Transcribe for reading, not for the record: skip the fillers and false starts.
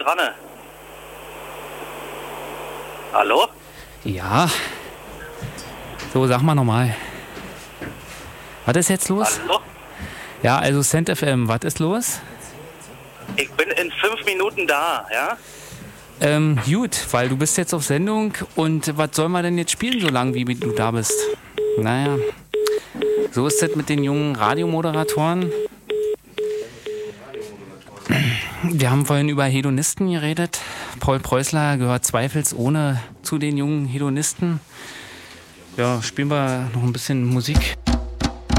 dran. Hallo? Ja. So, sag mal nochmal. Was ist jetzt los? Hallo? Ja, also Cent FM, was ist los? Ich bin in 5 Minuten da, ja? Gut, weil du bist jetzt auf Sendung und was soll man denn jetzt spielen, so lange wie du da bist? Naja, so ist das mit den jungen Radiomoderatoren. Wir haben vorhin über Hedonisten geredet. Paul Preußler gehört zweifelsohne zu den jungen Hedonisten. Ja, spielen wir noch ein bisschen Musik.